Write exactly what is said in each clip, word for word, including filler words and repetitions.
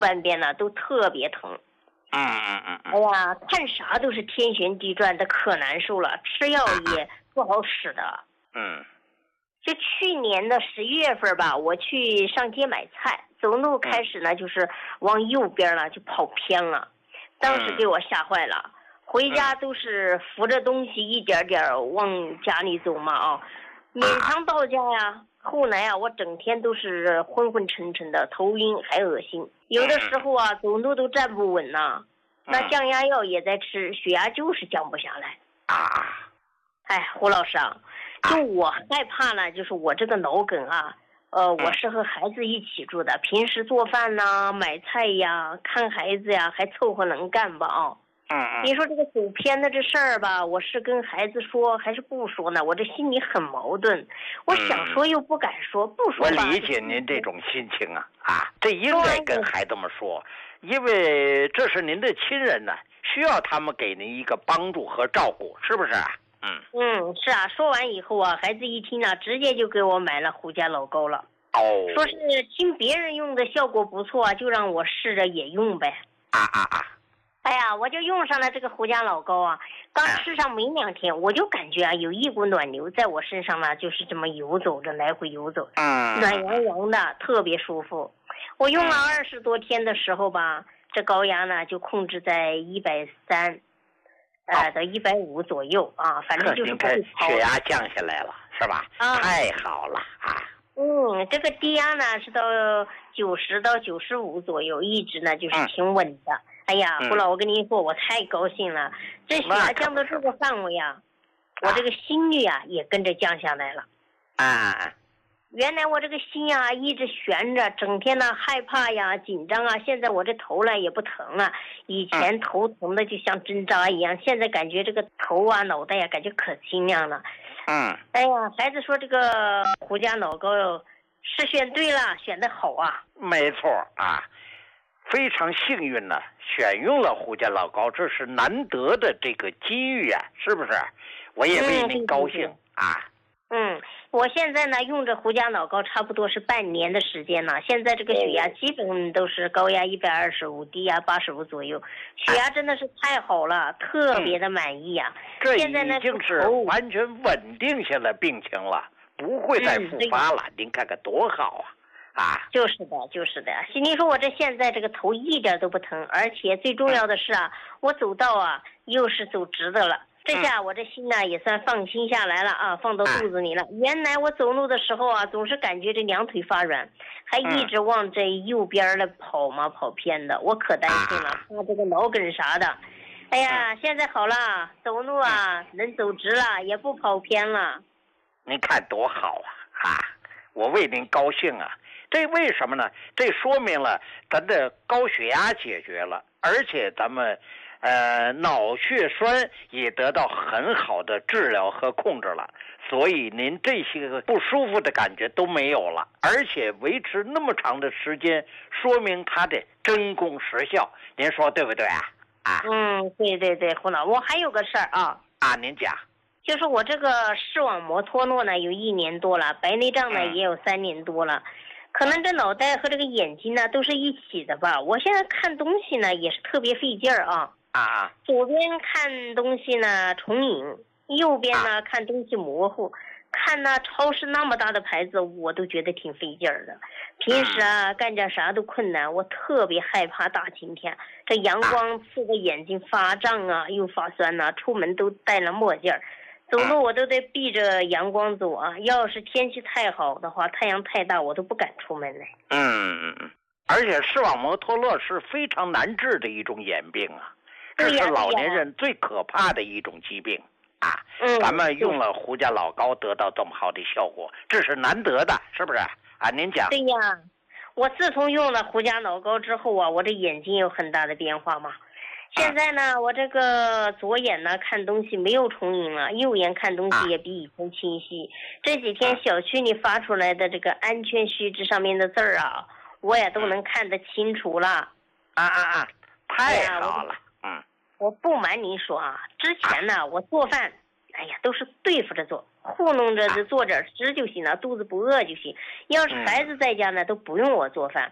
半边呢都特别疼。 嗯嗯嗯嗯。 哎呀，看啥都是天旋地转的，可难受了，吃药也不好使的。 嗯。 就去年的十一月份吧，我去上街买菜，走路开始呢，就是往右边了，就跑偏了，当时给我吓坏了。回家都是扶着东西一点点往家里走嘛啊，勉强到家呀。后来啊，我整天都是昏昏沉沉的，头晕还恶心，有的时候啊，走路都站不稳呐。那降压药也在吃，血压就是降不下来。 啊， 哎，胡老师啊，就我害怕呢，就是我这个脑梗啊，呃，我是和孩子一起住的，平时做饭呐、买菜呀、看孩子呀，还凑合能干吧啊。 嗯嗯。 你说这个走偏的这事儿吧，我是跟孩子说还是不说呢？我这心里很矛盾，我想说又不敢说，不说吧。 我理解您这种心情啊啊，这应该跟孩子们说，因为这是您的亲人呢，需要他们给您一个帮助和照顾，是不是？嗯嗯，是啊。说完以后啊，孩子一听呢，直接就给我买了胡家老膏了。 哦。 说是听别人用的效果不错，就让我试着也用呗。 啊啊啊！ 哎呀，我就用上了这个胡家老膏啊，刚吃上没两天，我就感觉啊，有一股暖流在我身上呢，就是这么游走着，来回游走， 嗯， 暖洋洋的，特别舒服。我用了二十多天的时候吧，这高压呢就控制在一百三，呃，到一百五左右啊，反正就是不会超。 血压降下来了，是吧？ 啊， 太好了啊！ 嗯，这个低压呢是到九十到九十五左右，一直呢就是挺稳的。嗯哎呀，胡老，我跟您说，我太高兴了。这血压降到这个范围啊，我这个心率啊也跟着降下来了。 啊， 原来我这个心啊一直悬着，整天呢害怕呀、紧张啊。现在我这头呢也不疼了，以前头疼的就像针扎一样，现在感觉这个头啊、脑袋呀、啊，感觉可清亮了。 嗯。 哎呀，孩子说这个胡家老膏是选对了，选得好啊。 没错啊。非常幸运呢，选用了胡家老膏，这是难得的这个机遇啊，是不是？我也为您高兴、嗯、啊。 嗯，我现在呢用着胡家老膏差不多是半年的时间了，现在这个血压基本都是高压一百二十五，低压八十五左右，血压真的是太好了，啊、特别的满意啊。 这现在呢已经是完全稳定下来病情了，不会再复发了。嗯、您看看多好啊！啊， 就是的，就是的。您说我这现在这个头一点都不疼，而且最重要的是啊，我走道啊又是走直的了。这下我这心呢也算放心下来了啊，放到肚子里了。原来我走路的时候啊，总是感觉这两腿发软，还一直往这右边的跑嘛，跑偏的，我可担心了，怕这个脑梗啥的。哎呀，现在好了，走路啊能走直了，也不跑偏了。 您看多好啊！啊，我为您高兴啊！这为什么呢？这说明了咱的高血压解决了，而且咱们呃脑血栓也得到很好的治疗和控制了，所以您这些个不舒服的感觉都没有了，而且维持那么长的时间，说明它的真功实效。您说对不对啊？啊， 嗯，对对对，胡老，我还有个事儿啊。 啊，您讲。 就是我这个视网膜脱落呢，有一年多了，白内障呢、嗯、也有三年多了。可能这脑袋和这个眼睛呢都是一起的吧，我现在看东西呢也是特别费劲儿啊。 啊， 左边看东西呢重影，右边呢、啊、看东西模糊，看那超市那么大的牌子我都觉得挺费劲儿的。平时啊干点啥都困难，我特别害怕大晴天，这阳光刺得眼睛发胀啊又发酸呐、啊，出门都戴了墨镜儿。走路我都得避着阳光走啊，要是天气太好的话，太阳太大我都不敢出门来。 嗯，而且视网膜脱落是非常难治的一种眼病啊，这是老年人最可怕的一种疾病啊。 嗯， 咱们用了胡家老膏得到这么好的效果，这是难得的，是不是啊？您讲。 对呀，我自从用了胡家老膏之后啊，我这眼睛有很大的变化嘛。现在呢，我这个左眼呢看东西没有重影了，右眼看东西也比以前清晰。这几天小区里发出来的这个安全须知上面的字儿啊，我也都能看得清楚了。 啊啊啊！太好了，嗯。 我不瞒您说啊，之前呢我做饭，哎呀都是对付着做，糊弄着做点吃就行了，肚子不饿就行。要是孩子在家呢，都不用我做饭。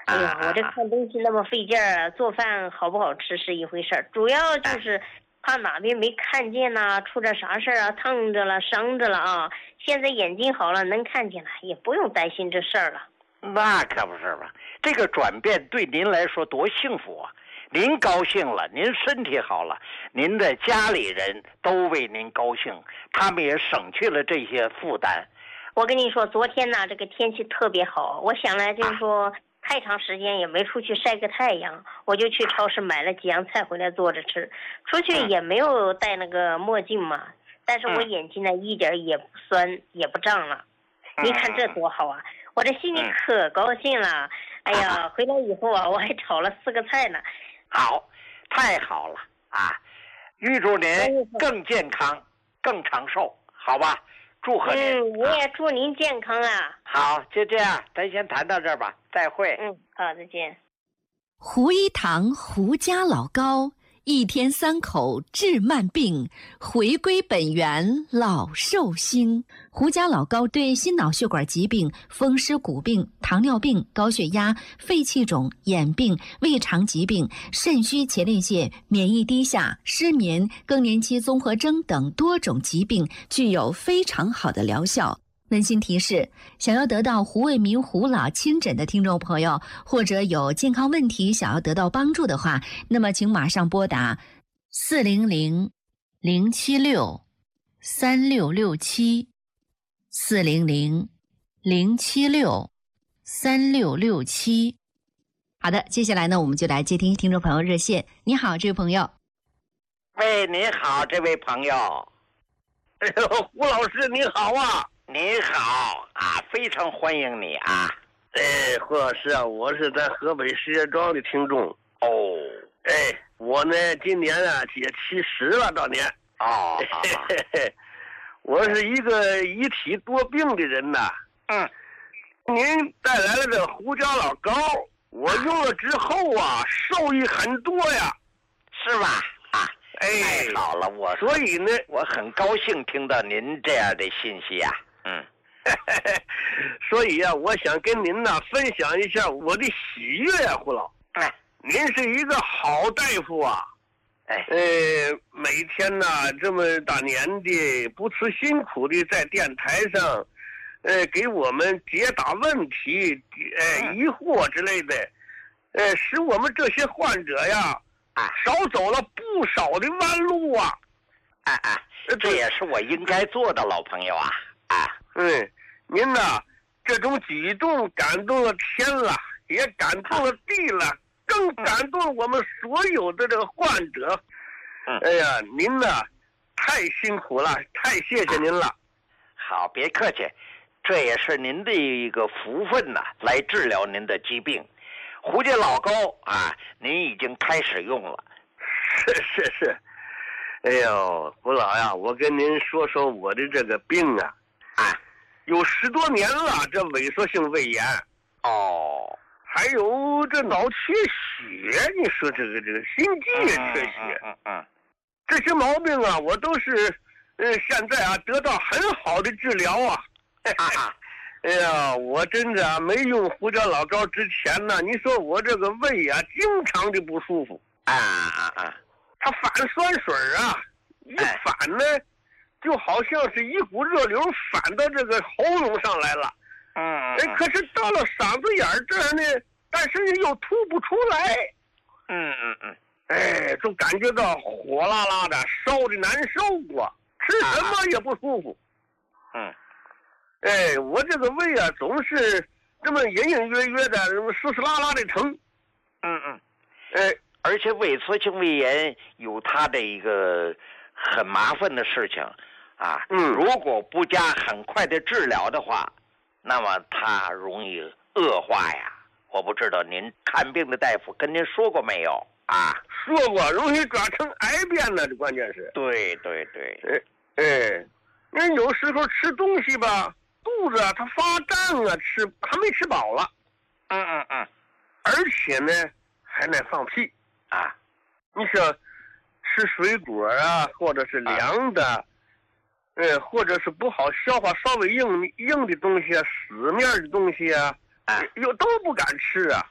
哎呀，我这看东西那么费劲儿，做饭好不好吃是一回事儿，主要就是怕哪边没看见呐、出点啥事儿啊，烫着了、伤着了啊。现在眼睛好了，能看见了，也不用担心这事儿了。 那可不是吧？这个转变对您来说多幸福啊！您高兴了，您身体好了，您的家里人都为您高兴，他们也省去了这些负担。 我跟你说，昨天呢，这个天气特别好，我想来就是说、啊、太长时间也没出去晒个太阳，我就去超市买了几样菜回来做着吃。出去也没有戴那个墨镜嘛，但是我眼睛呢一点也不酸也不胀了。你看这多好啊！我这心里可高兴了。哎呀，回来以后啊，我还炒了四个菜呢。 好，太好了啊！预祝您更健康、更长寿，好吧？祝贺您。 嗯，我也祝您健康啊。 好，就这样，咱先谈到这儿吧，再会。 嗯，好，再见。 胡一堂胡家老高，一天三口治慢病，回归本源老寿星。胡家老高对心脑血管疾病、风湿骨病、糖尿病、高血压、肺气肿、眼病、胃肠疾病、肾虚前列腺、免疫低下、失眠、更年期综合征等多种疾病具有非常好的疗效。温馨提示：想要得到胡卫民胡老亲诊的听众朋友，或者有健康问题想要得到帮助的话，那么请马上拨打四零零零七六三六六七四零零零七六三六六七。好的，接下来呢，我们就来接听听众朋友热线。你好，这位朋友。 喂，你好，这位朋友。 哎呦，胡老师你好啊！ 你好啊，非常欢迎你啊！ 哎，胡老师啊，我是咱河北石家庄的听众。 哦， 哎，我呢今年啊也七十了，当年。 哦， 我是一个一体多病的人呐。 嗯， 您带来了这胡椒老膏，我用了之后啊，受益很多呀， 是吧？啊， 哎， 太好了，我所以呢， 我很高兴听到您这样的信息啊。嗯， 所以啊，我想跟您呢分享一下我的喜悦呀、啊，胡老。 哎， 您是一个好大夫啊。 哎， 呃，每天呢这么大年的不辞辛苦的在电台上，呃，给我们解答问题、呃疑惑之类的，呃，使我们这些患者呀， 啊， 少走了不少的弯路啊。 哎哎，这也是我应该做的，老朋友啊。啊， 嗯，您呢这种举动感动了天了，也感动了地了，更感动我们所有的这个患者。 嗯， 哎呀，您呢太辛苦了，太谢谢您了。啊、 好，别客气，这也是您的一个福分呐，来治疗您的疾病。胡家老膏啊，您已经开始用了。 是是是。哎呦，胡老呀，我跟您说说我的这个病啊。 啊， 有十多年了，这萎缩性胃炎， 哦， 还有这脑缺血，你说这个这个心肌也缺血， 嗯嗯 嗯, 嗯， 这些毛病啊，我都是，呃，现在啊得到很好的治疗啊。 啊哎呀，我真的、啊、没用胡椒老膏之前呢，你说我这个胃啊，经常的不舒服， 啊啊啊， 它反酸水啊，一反呢。哎，就好像是一股热流反到这个喉咙上来了， 嗯， 哎，可是到了嗓子眼儿这儿呢，但是又吐不出来， 嗯嗯嗯， 哎，就感觉到火辣辣的，烧的难受啊，吃什么也不舒服， 嗯， 哎，我这个胃啊，总是这么隐隐约约的，这么湿湿拉拉的疼， 嗯嗯， 哎， 而且萎缩性胃炎有它的一个很麻烦的事情。啊， 嗯， 如果不加很快的治疗的话，那么它容易恶化呀。我不知道您看病的大夫跟您说过没有啊？ 说过，容易转成癌变了，这关键是。 对对对， 哎哎，人有时候吃东西吧，肚子啊它发胀啊，吃还没吃饱了， 嗯嗯嗯， 而且呢还爱放屁啊。 你说吃水果啊，或者是凉的。啊呃，或者是不好消化、稍微硬硬的东西啊，死面的东西啊， 啊， 又都不敢吃啊。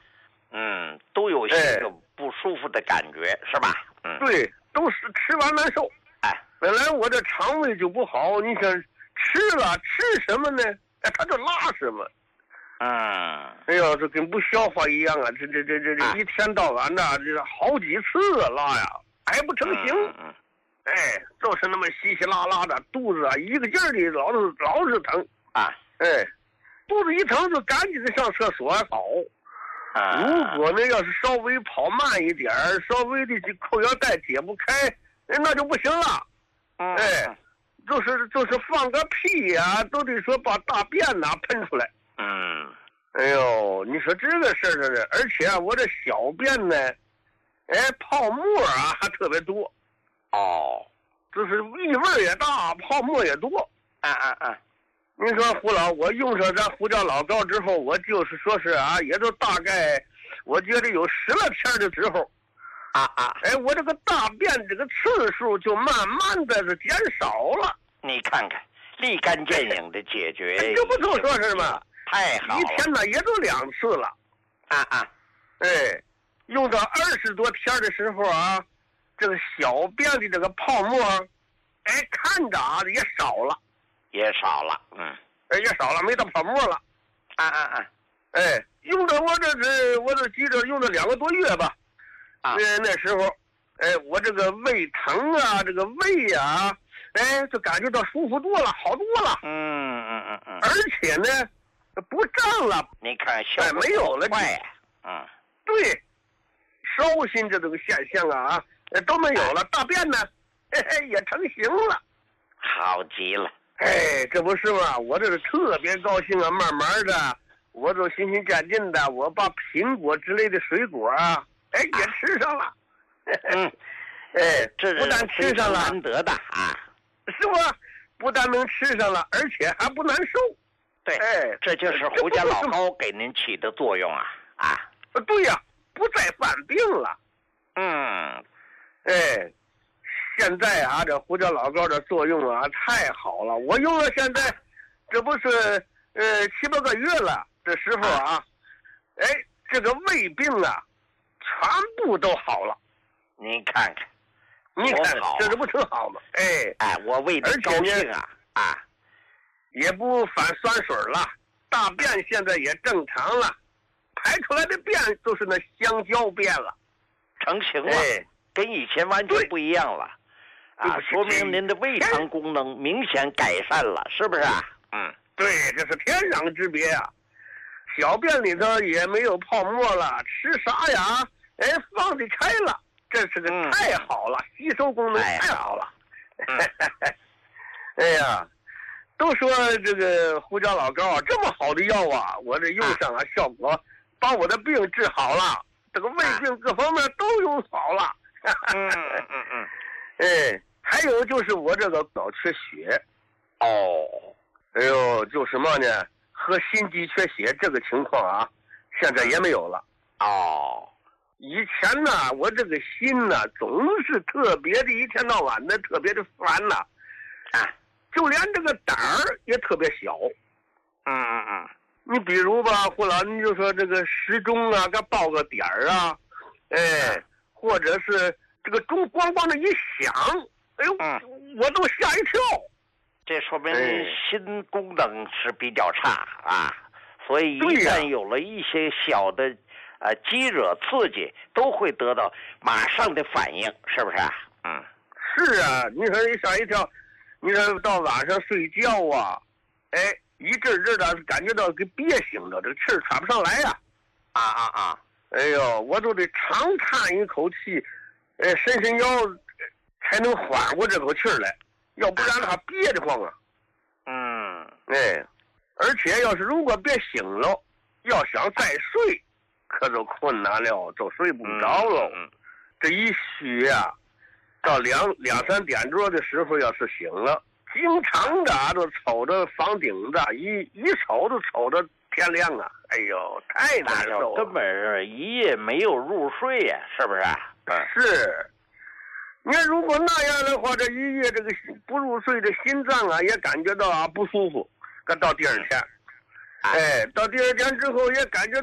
嗯，都有些个不舒服的感觉，哎、是吧？嗯， 对，都是吃完难受。 哎， 本来我这肠胃就不好，你想吃了吃什么呢？哎，他就拉什么。 嗯， 哎呦，这跟不消化一样啊！这这这这这一天到晚的，这好几次啊拉呀，还不成形。 嗯嗯、 哎，就是那么稀稀拉拉的，肚子啊一个劲儿的老是老是疼啊。 哎，肚子一疼就赶紧的上厕所跑。 啊， 如果呢要是稍微跑慢一点儿，稍微的这裤腰带解不开，哎，那就不行了。 嗯、 哎，就是就是放个屁呀、啊，都得说把大便呐、啊、喷出来。 嗯， 哎呦，你说这个事儿呢，而且啊，我这小便呢，哎，泡沫啊还特别多。 哦， 就是异味也大，泡沫也多。 啊啊啊！ 您说胡老，我用上这胡椒老膏之后，我就是说是啊，也就大概，我觉得有十来天的时候， 啊啊， 哎，我这个大便这个次数就慢慢的是减少了。 你看看，立竿见影的解决， 哎、这不就说是吗？ 太好了， 一天呢也就两次了。 啊啊， 哎，用到二十多天的时候啊，这个小便的这个泡沫，哎，看着啊也少了。 也少了，嗯， 哎，也少了，没到泡沫了。 啊啊啊！ 哎，用的我这是，我这记着用了两个多月吧。 啊， 那那时候，哎，我这个胃疼啊，这个胃呀，哎，就感觉到舒服多了，好多了。 嗯嗯嗯嗯。 而且呢，不胀了。 你看，效哎，没有了。 快呀！嗯。 对，烧心这种现象啊，都没有了。大便呢，嘿嘿，也成型了。 好极了。 哎，这不是嘛？我这是特别高兴啊！慢慢的，我都心心渐进的，我把苹果之类的水果啊，哎，也吃上了。 嗯， 哎， 这不但吃上了， 难得的啊， 是吧？不但能吃上了，而且还不难受。 对， 哎， 这就是胡家老膏给您起的作用啊啊！ 对呀、啊，不再犯病了。 嗯， 哎。现在啊，这胡椒老膏的作用啊太好了，我用了现在，这不是呃七八个月了，这时候啊，哎，这个胃病啊，全部都好了。 您看看， 你看， 好、啊， 这是不挺好吗？哎哎，我胃的高兴啊啊， 也不反酸水了，大便现在也正常了，排出来的便都是那香蕉便了， 成型了， 哎、 跟以前完全不一样了。啊，说明您的胃肠功能明显改善了，是不是啊？嗯， 对，这是天壤之别啊！小便里头也没有泡沫了，吃啥呀？哎，放得开了，这是个太好了，嗯、吸收功能太好了。 嗯、 哎呀，都说这个胡椒老膏啊，这么好的药啊，我这用上啊，效果把我的病治好了，这个胃病各方面都用好了。 嗯嗯嗯嗯， 哎。还有就是我这个脑缺血， 哦， 哎呦，就什么呢？和心肌缺血这个情况啊，现在也没有了。 哦， 以前呢，我这个心呢，总是特别的，一天到晚的特别的烦呐， 啊， 就连这个胆儿也特别小。 嗯嗯嗯， 你比如吧，胡老，你就说这个时钟啊，给报个点儿啊，哎，嗯、或者是这个钟咣咣的一响。哎呦， 嗯， 我都吓一跳。 这说明心功能是比较差啊，所以一旦有了一些小的呃激惹刺激，都会得到马上的反应，是不是啊？嗯， 是啊，你说你吓一跳，你说到晚上睡觉啊，哎，一阵阵的感觉到给憋醒了，这个气儿喘不上来呀、 啊，啊啊啊！ 哎呦，我都得长叹一口气，哎，伸伸腰。才能缓过这口气儿来，要不然他憋得慌啊。 嗯， 哎，而且要是如果憋醒了，要想再睡，可就困难了，就睡不着喽。 嗯嗯、 这一虚呀、啊，到两两三点钟的时候，要是醒了，经常的都瞅着房顶子，一一瞅就瞅着天亮啊！哎呦，太难受了， 根本一夜没有入睡呀、啊，是不是？ 嗯，是。你看，如果那样的话，这一夜这个不入睡的心脏啊，也感觉到啊不舒服。可到第二天，哎，到第二天之后也感觉到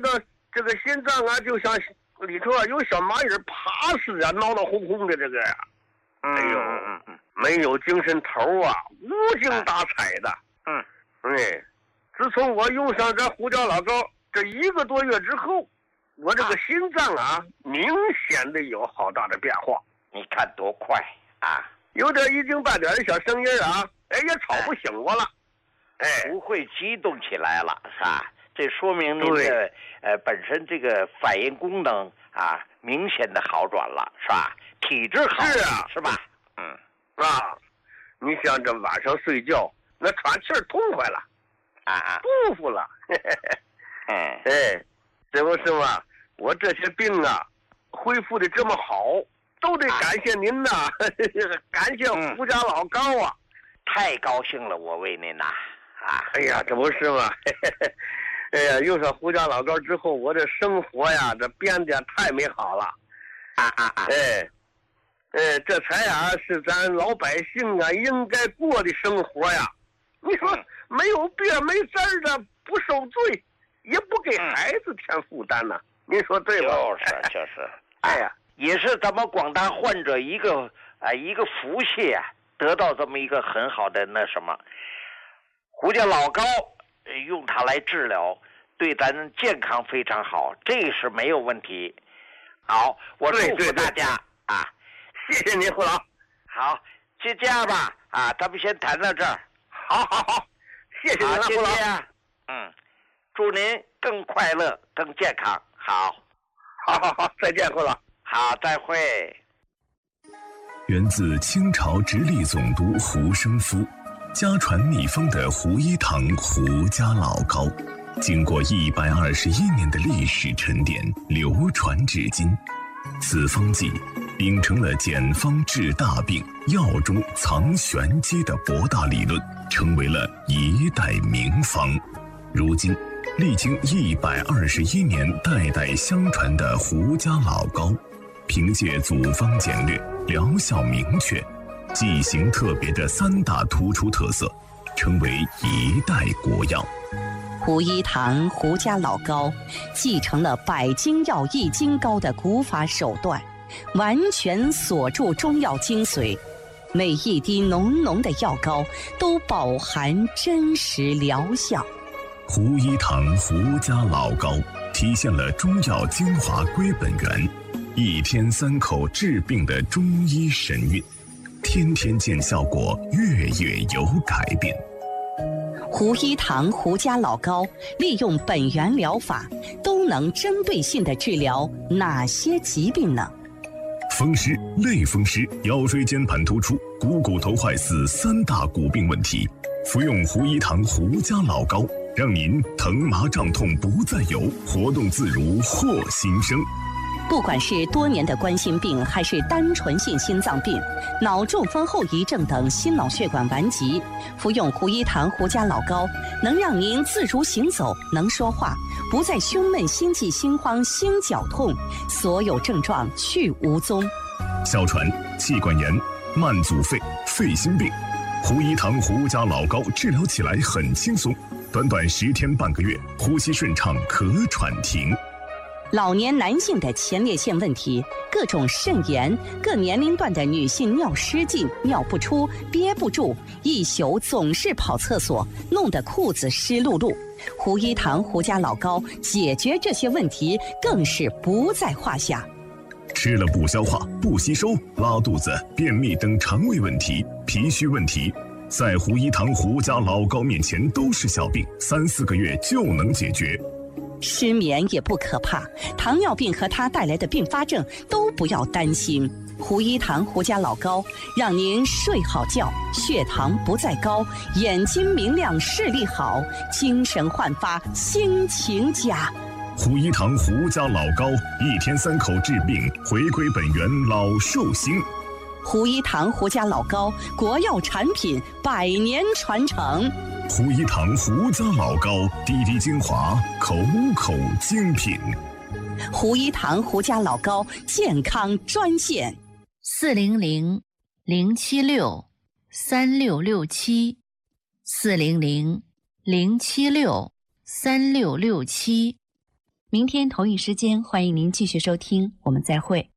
这个心脏啊，就像里头啊有小蚂蚁爬似的，闹闹哄哄的这个呀、啊，哎呦， 嗯嗯， 没有精神头啊，无精打采的。 嗯， 哎，自从我用上这胡椒老膏这一个多月之后，我这个心脏啊，明显的有好大的变化。 你看多快啊！ 有点一丁半点的小声音啊，哎，也吵不醒我了。哎， 不会激动起来了，是吧？这说明您的呃本身这个反应功能啊明显的好转了，是吧？体质好， 是啊， 是吧？嗯啊，你想这晚上睡觉那喘气儿痛快了， 啊啊， 舒服了。 嗯， 哎，这不是嘛？我这些病啊恢复的这么好，都得感谢您呐、啊，感谢胡家老高啊！ 嗯、太高兴了，我为您呐！啊， 哎呀，这不是嘛？哎呀，用上胡家老膏之后，我这生活呀，这变得太美好了。 啊啊啊！ 哎，哎，这才啊是咱老百姓啊应该过的生活呀。你说、嗯、没有病没灾的，不受罪，也不给孩子添负担呐、啊。您说对吧？ 就是就是， 哎呀， 也是咱们广大患者一个啊、呃、一个福气啊，得到这么一个很好的那什么。胡家老膏用它来治疗，对咱健康非常好，这是没有问题。好，我祝福大家啊！ 谢谢您，胡老。 好，就这样吧啊，咱们先谈到这儿。 好好好，谢谢您，胡老。 嗯，祝您更快乐、更健康。好， 好好好，再见，胡老。 好，再会。 源自清朝直隶总督胡生夫。家传秘方的胡一堂胡家老膏，经过一百二十一年的历史沉淀，流传至今。此方剂秉承了简方治大病、药中藏玄机的博大理论，成为了一代名方。如今，历经一百二十一年代代相传的胡家老膏，凭借组方简略、疗效明确、剂型特别的三大突出特色，成为一代国药。 胡一堂胡家老膏继承了百金药易筋膏的古法手段，完全锁住中药精髓，每一滴浓浓的药膏都饱含真实疗效。 胡一堂胡家老膏体现了中药精华归本源，一天三口治病的中医神韵，天天见效果，月月有改变。 胡一堂胡家老膏利用本源疗法，都能针对性地治疗哪些疾病呢？ 风湿、类风湿、腰椎间盘突出、股骨头坏死三大骨病问题，服用胡一堂胡家老膏，让您疼麻胀痛不再有，活动自如获新生。 不管是多年的冠心病，还是单纯性心脏病、脑中风后遗症等心脑血管顽疾，服用胡一堂胡家老膏，能让您自如行走，能说话，不再胸闷、心悸、心慌、心绞痛，所有症状去无踪。 哮喘、气管炎、慢阻肺、肺心病，胡一堂胡家老膏治疗起来很轻松，短短十天半个月，呼吸顺畅，咳喘停。 老年男性的前列腺问题，各种肾炎，各年龄段的女性尿失禁、尿不出、憋不住，一宿总是跑厕所，弄得裤子湿漉漉。胡一堂胡家老膏解决这些问题更是不在话下。 吃了不消化、不吸收、拉肚子、便秘等肠胃问题、脾虚问题，在胡一堂胡家老膏面前都是小病，三四个月就能解决。 失眠也不可怕，糖尿病和它带来的并发症都不要担心。胡一堂胡家老膏让您睡好觉，血糖不再高，眼睛明亮，视力好，精神焕发，心情佳。 胡一堂胡家老膏，一天三口治病，回归本源，老寿星。 胡一堂胡家老膏，国药产品，百年传承。 胡一堂胡家老膏，滴滴精华，口口精品。 胡一堂胡家老膏健康专线： 四零零零七六三六六七，四零零零七六三六六七。 明天同一时间，欢迎您继续收听，我们再会。